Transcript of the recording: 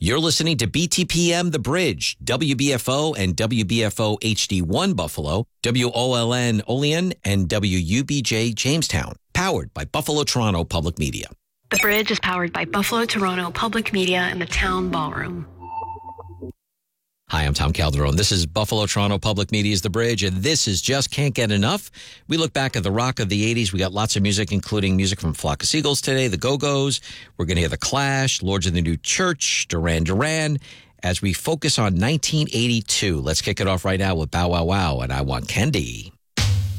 You're listening to BTPM The Bridge, WBFO and WBFO HD1 Buffalo, WOLN Olean, and WUBJ Jamestown. Powered by Buffalo Toronto Public Media. The Bridge is powered by Buffalo Toronto Public Media and the Town Ballroom. Hi, I'm Tom Calderon. This is Buffalo Toronto Public Media's The Bridge, and this is Just Can't Get Enough. We look back at the rock of the 80s. We got lots of music, including music from Flock of Seagulls today, the Go-Go's. We're going to hear The Clash, Lords of the New Church, Duran Duran, as we focus on 1982. Let's kick it off right now with Bow Wow Wow and I Want Candy.